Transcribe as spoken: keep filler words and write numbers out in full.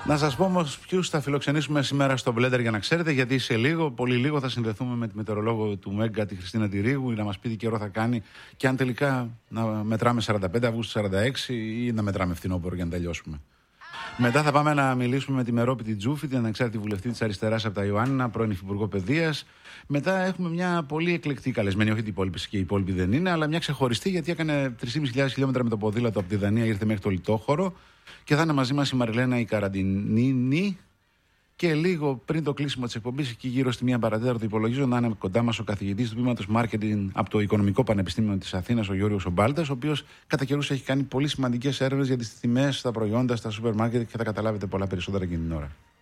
Να σας πω όμως ποιους θα φιλοξενήσουμε σήμερα στο Blender για να ξέρετε, γιατί σε λίγο, πολύ λίγο θα συνδεθούμε με τη μετεωρολόγο του Μέγκα, τη Χριστίνα Τυρίγου, να μας πει τι καιρό θα κάνει και αν τελικά να μετράμε σαράντα πέντε Αυγούστου σαράντα έξι ή να μετράμε φθινόπωρο για να τελειώσουμε. Μετά θα πάμε να μιλήσουμε με τη Μερόπητη Τζούφη, την ανεξάρτητη βουλευτή της Αριστεράς από τα Ιωάννινα, πρώην Υφυπουργό Παιδείας. Μετά έχουμε μια πολύ εκλεκτή καλεσμένη, όχι ότι οι υπόλοιποι και οι υπόλοιποι δεν είναι, αλλά μια ξεχωριστή, γιατί έκανε τρεις χιλιάδες πεντακόσια χιλιόμετρα με το ποδήλατο από τη Δανία, ήρθε μέχρι το Λιτόχωρο. Και θα είναι μαζί μας η Μαριλένα η Καραντινίνη. Και λίγο πριν το κλείσιμο της εκπομπής, εκεί γύρω στη μία παρατέταρτο, υπολογίζω να είναι κοντά μας ο καθηγητής του τμήματος Marketing από το Οικονομικό Πανεπιστήμιο της Αθήνας, ο Γιώργος Ομπάλτας, ο οποίος κατά καιρούς έχει κάνει πολύ σημαντικές έρευνες για τις τιμές στα προϊόντα, στα σούπερ μάρκετ και θα καταλάβετε πολλά περισσότερα εκείνη την ώρα.